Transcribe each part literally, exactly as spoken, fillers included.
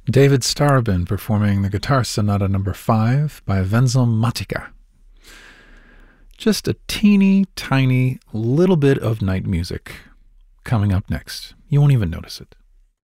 David Starobin performing the Guitar Sonata number five by Wenzel Matica. Just a teeny tiny little bit of night music coming up next. You won't even notice it.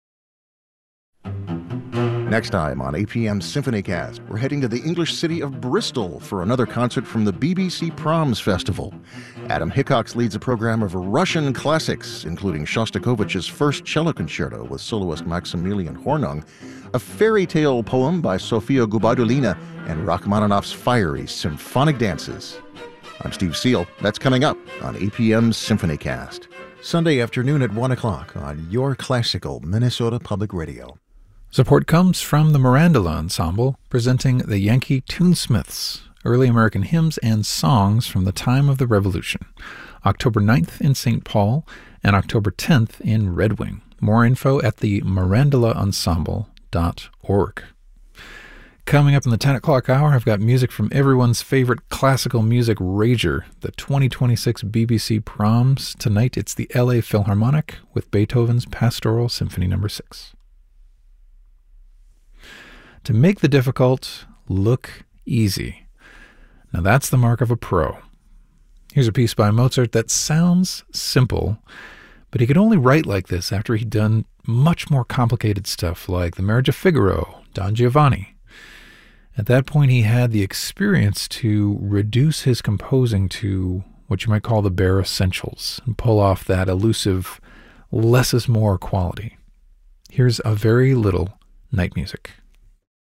Next time on A P M SymphonyCast, we're heading to the English city of Bristol for another concert from the B B C Proms Festival. Adam Hickox leads a program of Russian classics, including Shostakovich's first cello concerto with soloist Maximilian Hornung, a fairy tale poem by Sofia Gubaidulina, and Rachmaninoff's fiery symphonic dances. I'm Steve Seal. That's coming up on A P M SymphonyCast. Sunday afternoon at one o'clock on Your Classical Minnesota Public Radio. Support comes from the Mirandala Ensemble, presenting the Yankee Tunesmiths, early American hymns and songs from the time of the Revolution, October ninth in Saint Paul and October tenth in Red Wing. More info at the mirandala ensemble dot org. Coming up in the ten o'clock hour, I've got music from everyone's favorite classical music rager, the twenty twenty-six B B C Proms. Tonight, it's the L A Philharmonic with Beethoven's Pastoral Symphony number six. To make the difficult look easy. Now that's the mark of a pro. Here's a piece by Mozart that sounds simple, but he could only write like this after he'd done much more complicated stuff like The Marriage of Figaro, Don Giovanni. At that point, he had the experience to reduce his composing to what you might call the bare essentials and pull off that elusive less is more quality. Here's a very little night music.